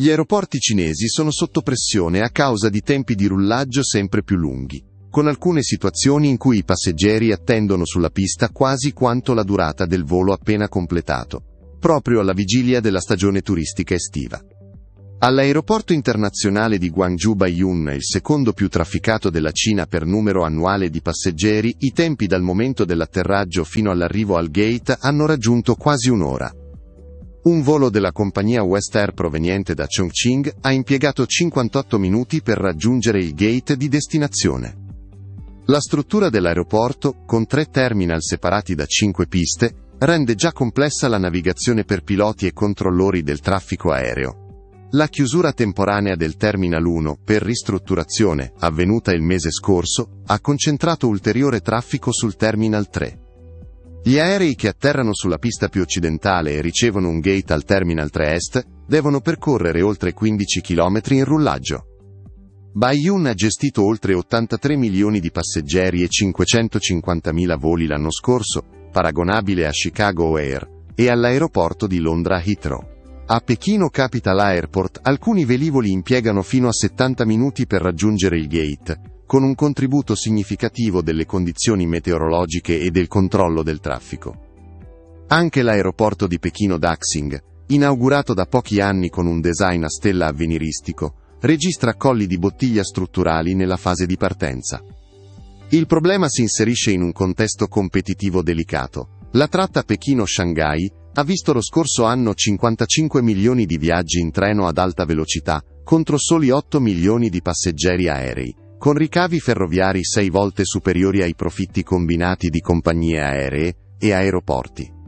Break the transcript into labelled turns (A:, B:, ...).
A: Gli aeroporti cinesi sono sotto pressione a causa di tempi di rullaggio sempre più lunghi, con alcune situazioni in cui i passeggeri attendono sulla pista quasi quanto la durata del volo appena completato, proprio alla vigilia della stagione turistica estiva. All'aeroporto internazionale di Guangzhou Baiyun, il secondo più trafficato della Cina per numero annuale di passeggeri, i tempi dal momento dell'atterraggio fino all'arrivo al gate hanno raggiunto quasi un'ora. Un volo della compagnia West Air proveniente da Chongqing ha impiegato 58 minuti per raggiungere il gate di destinazione. La struttura dell'aeroporto, con 3 terminal separati da 5 piste, rende già complessa la navigazione per piloti e controllori del traffico aereo. La chiusura temporanea del Terminal 1, per ristrutturazione, avvenuta il mese scorso, ha concentrato ulteriore traffico sul Terminal 3. Gli aerei che atterrano sulla pista più occidentale e ricevono un gate al Terminal 3 Est devono percorrere oltre 15 km in rullaggio. Baiyun ha gestito oltre 83 milioni di passeggeri e 550.000 voli l'anno scorso, paragonabile a Chicago O'Hare e all'aeroporto di Londra Heathrow. A Pechino Capital Airport alcuni velivoli impiegano fino a 70 minuti per raggiungere il gate, con un contributo significativo delle condizioni meteorologiche e del controllo del traffico. Anche l'aeroporto di Pechino Daxing, inaugurato da pochi anni con un design a stella avveniristico, registra colli di bottiglia strutturali nella fase di partenza. Il problema si inserisce in un contesto competitivo delicato. La tratta Pechino-Shanghai ha visto lo scorso anno 55 milioni di viaggi in treno ad alta velocità, contro soli 8 milioni di passeggeri aerei, con ricavi ferroviari 6 volte superiori ai profitti combinati di compagnie aeree e aeroporti.